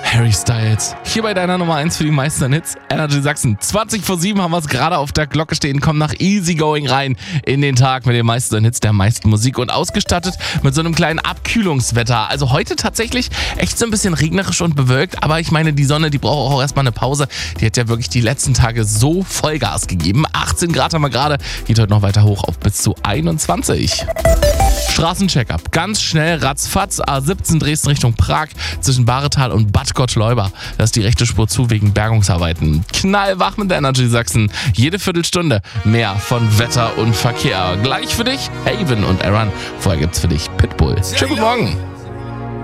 Harry Styles. Hier bei deiner Nummer 1 für die meisten Hits. Energy Sachsen. 20 vor 7 haben wir es gerade auf der Glocke stehen. Kommen nach Easygoing rein in den Tag mit den meisten Hits der meisten Musik und ausgestattet mit so einem kleinen Abkühlungswetter. Also heute tatsächlich echt so ein bisschen regnerisch und bewölkt. Aber ich meine, die Sonne, die braucht auch erstmal eine Pause. Die hat ja wirklich die letzten Tage so Vollgas gegeben. 18 Grad haben wir gerade. Geht heute noch weiter hoch auf bis zu 21. Straßencheck-up. Ganz schnell, ratzfatz, A17 Dresden Richtung Prag zwischen Bahretal und Bad Gottleuba. Da ist die rechte Spur zu wegen Bergungsarbeiten. Knallwach mit der Energy Sachsen. Jede Viertelstunde mehr von Wetter und Verkehr. Gleich für dich Haven und Aaron. Vorher gibt's für dich Pitbull. Schönen guten Morgen.